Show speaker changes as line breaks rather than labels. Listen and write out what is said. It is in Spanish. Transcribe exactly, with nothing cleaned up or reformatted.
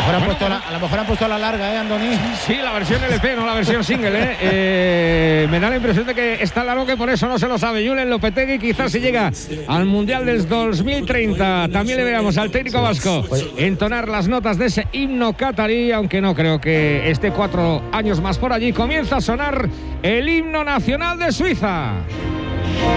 mejor han puesto la, a lo mejor han puesto a la larga, ¿eh, Andoni?
Sí, la versión L P, no la versión single, ¿eh? eh me da la impresión de que está largo, que por eso no se lo sabe. Julen Lopetegui quizás si llega al Mundial del dos mil treinta. También le veamos al técnico vasco entonar las notas de ese himno catarí, aunque no creo que esté cuatro años más por allí. Comienza a sonar el himno nacional de Suiza.